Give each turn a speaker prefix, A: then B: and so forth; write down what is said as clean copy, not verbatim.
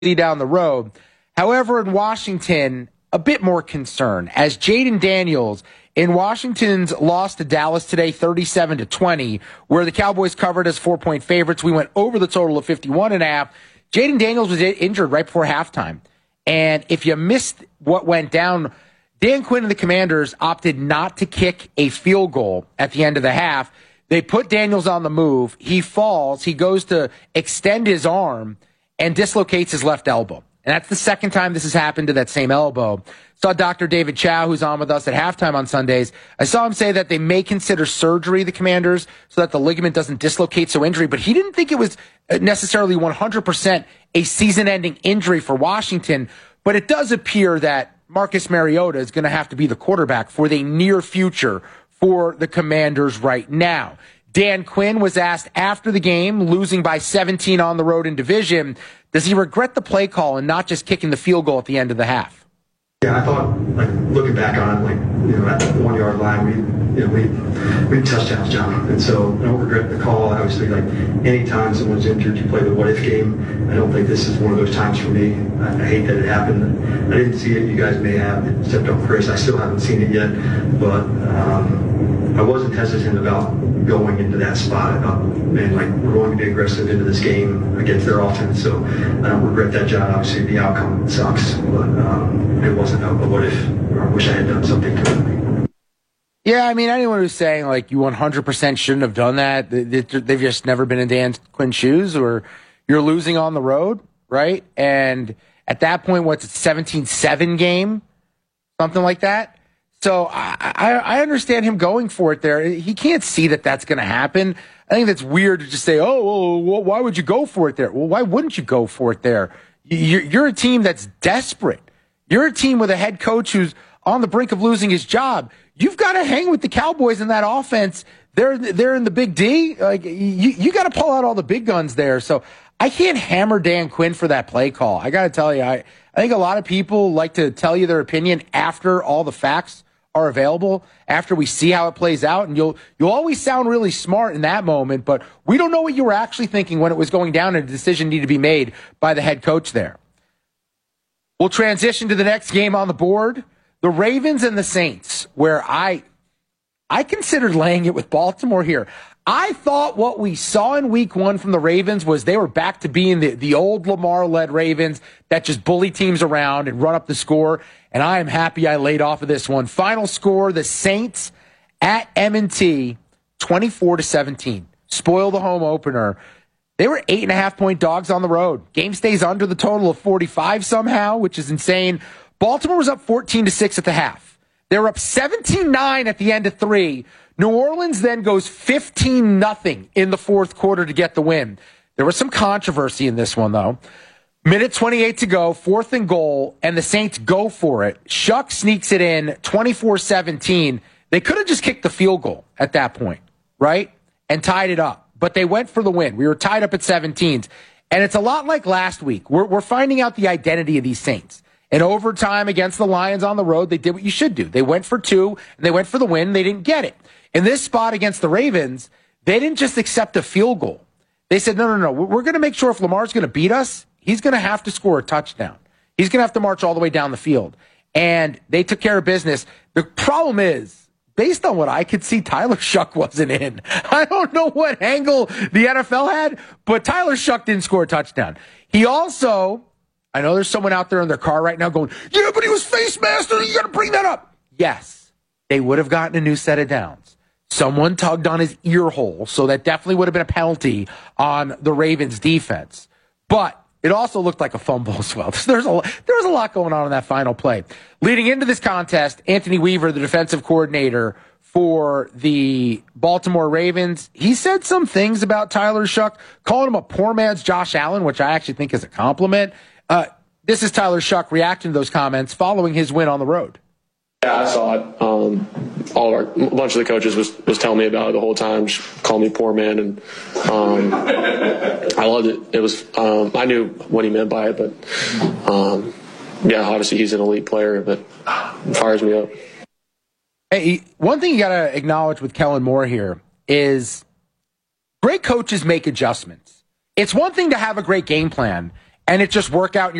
A: down the road. However, in Washington, a bit more concern as Jaden Daniels in Washington's loss to Dallas today, 37-20, where the Cowboys covered as 4-point favorites. We went over the total of 51.5. Jaden Daniels was injured right before halftime. And if you missed what went down, Dan Quinn and the Commanders opted not to kick a field goal at the end of the half. They put Daniels on the move. He falls. He goes to extend his arm and dislocates his left elbow. And that's the second time this has happened to that same elbow. Saw Dr. David Chow, who's on with us at halftime on Sundays. I saw him say that they may consider surgery, the Commanders, so that the ligament doesn't dislocate so injury. But he didn't think it was necessarily 100% a season-ending injury for Washington. But it does appear that Marcus Mariota is going to have to be the quarterback for the near future for the Commanders right now. Dan Quinn was asked after the game, losing by 17 on the road in division, does he regret the play call and not just kicking the field goal at the end of the half?
B: Yeah, I thought, looking back on it, at the 1 yard line, we touchdowns, John. And so I don't regret the call. Obviously, anytime someone's injured, you play the what if game. I don't think this is one of those times for me. I hate that it happened. I didn't see it. You guys may have, except on Chris. I still haven't seen it yet. But I wasn't hesitant about going into that spot. I thought, we're going to be aggressive into this game against their offense. So I don't regret that, John. Obviously, the outcome sucks, but it wasn't a what if. I wish I had done something differently.
A: Yeah, anyone who's saying, you 100% shouldn't have done that, they've just never been in Dan Quinn's shoes, or you're losing on the road, right? And at that point, what's it, 17-7 game? Something like that? So I understand him going for it there. He can't see that that's going to happen. I think that's weird to just say, why would you go for it there? Well, why wouldn't you go for it there? You're a team that's desperate. You're a team with a head coach who's on the brink of losing his job. You've got to hang with the Cowboys in that offense. They're in the big D. You got to pull out all the big guns there. So I can't hammer Dan Quinn for that play call. I got to tell you, I think a lot of people like to tell you their opinion after all the facts are available, after we see how it plays out, and you'll always sound really smart in that moment, but we don't know what you were actually thinking when it was going down and a decision needed to be made by the head coach there. We'll transition to the next game on the board, the Ravens and the Saints, where I considered laying it with Baltimore here. I thought what we saw in week one from the Ravens was they were back to being the old Lamar-led Ravens that just bully teams around and run up the score, and I am happy I laid off of this one. Final score, the Saints at M&T, 24-17. Spoil the home opener. They were 8.5-point dogs on the road. Game stays under the total of 45 somehow, which is insane. Baltimore was up 14-6 at the half. They were up 17-9 at the end of 3. New Orleans then goes 15-0 in the fourth quarter to get the win. There was some controversy in this one, though. Minute 28 to go, 4th and goal, and the Saints go for it. Shuck sneaks it in, 24-17. They could have just kicked the field goal at that point, right? And tied it up. But they went for the win. We were tied up at 17s. And it's a lot like last week. We're finding out the identity of these Saints. In overtime against the Lions on the road, they did what you should do. They went for 2, and they went for the win. They didn't get it. In this spot against the Ravens, they didn't just accept a field goal. They said, no. We're going to make sure if Lamar's going to beat us, he's going to have to score a touchdown. He's going to have to march all the way down the field. And they took care of business. The problem is, based on what I could see, Tyler Shuck wasn't in. I don't know what angle the NFL had, but Tyler Shuck didn't score a touchdown. He also, I know there's someone out there in their car right now going, yeah, but he was face master. You got to bring that up. Yes, they would have gotten a new set of downs. Someone tugged on his ear hole, so that definitely would have been a penalty on the Ravens defense. But it also looked like a fumble as well. There was a lot going on in that final play. Leading into this contest, Anthony Weaver, the defensive coordinator for the Baltimore Ravens, he said some things about Tyler Shuck, calling him a poor man's Josh Allen, which I actually think is a compliment. This is Tyler Shuck reacting to those comments following his win on the road.
C: Yeah, I saw it. A bunch of the coaches was telling me about it the whole time, just calling me poor man, and I loved it. It was I knew what he meant by it, but yeah, obviously he's an elite player, but it fires me up.
A: Hey, one thing you got to acknowledge with Kellen Moore here is great coaches make adjustments. It's one thing to have a great game plan and it just work out in